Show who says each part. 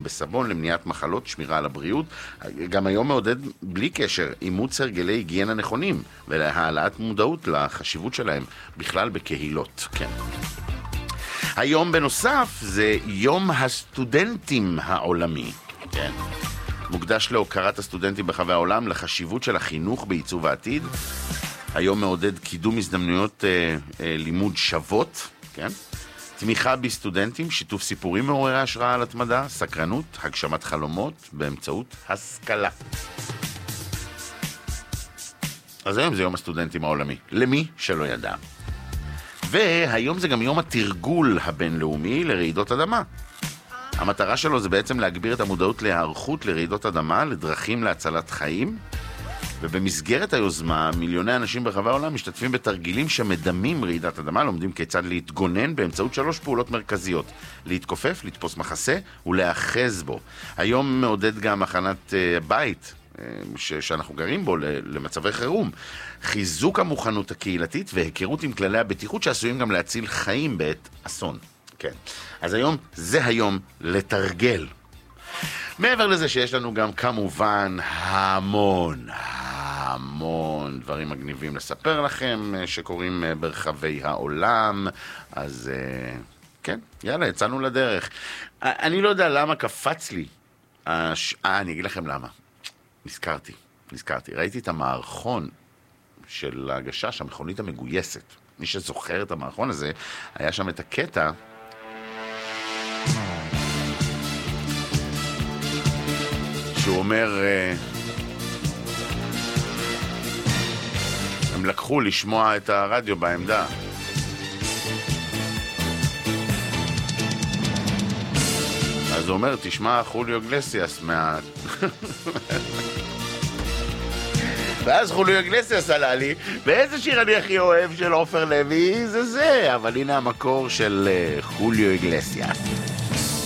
Speaker 1: בסבון למניעת מחלות, שמירה על הבריאות. גם היום מעודד בלי קשר אימוץ הרגלי היגיינה נכונים, ולהעלאת מודעות לחשיבות שלהם בכלל בקהילות. כן. היום בנוסף זה יום הסטודנטים העולמי. כן. מוקדש להוקרת הסטודנטים ברחבי העולם לחשיבות של החינוך בעיצוב העתיד. היום מעודד קידום הזדמנויות לימוד שוות, כן? תמיכה בסטודנטים, שיתוף סיפורים מעוררי השראה על התמדה, סקרנות, הגשמת חלומות באמצעות השכלה. אז היום זה יום הסטודנטים העולמי, למי שלא ידע. והיום זה גם יום התרגול הבינלאומי לרעידות אדמה. המטרה שלו זה בעצם להגביר את המודעות להיערכות לרעידות אדמה, לדרכים להצלת חיים, ובמסגרת היוזמה, מיליוני אנשים ברחבי העולם משתתפים בתרגילים שמדמים רעידת אדמה, לומדים כיצד להתגונן באמצעות 3 פעולות מרכזיות: להתכופף, לתפוס מחסה ולהאחז בו. היום מעודד גם הכנת בית שאנחנו גרים בו למצבי חירום, חיזוק המוכנות הקהילתית והיכרות עם כללי הבטיחות שעשויים גם להציל חיים בעת אסון. כן. אז היום זה היום לתרגל. מעבר לזה שיש לנו גם כמובן המון דברים מגניבים לספר לכם שקורים ברחבי העולם. אז כן, יאללה, יצאנו לדרך. אני לא יודע למה קפץ לי. אני אגיד לכם למה. נזכרתי. ראיתי את המערכון של הגשש, המכונית המגויסת. מי שזוכר את המערכון הזה, היה שם את הקטע שהוא אומר, הם לקחו לשמוע את הרדיו בעמדה. אז הוא אומר, תשמע חוליו איגלסיאס ואז חוליו איגלסיאס עלה לי, ואיזה שיר אני הכי אוהב של עופר לוי? זה, אבל הנה המקור של חוליו איגלסיאס.